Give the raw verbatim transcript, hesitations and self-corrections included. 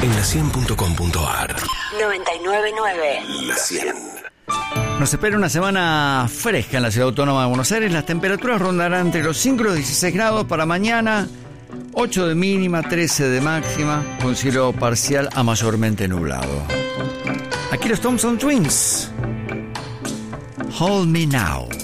en la cien punto com punto ar. noventa y nueve punto nueve. La cien. Nos espera una semana fresca en la Ciudad Autónoma de Buenos Aires. Las temperaturas rondarán entre los cinco y los dieciséis grados para mañana, ocho de mínima, trece de máxima, con cielo parcial a mayormente nublado. Aquí los Thompson Twins. Hold Me Now.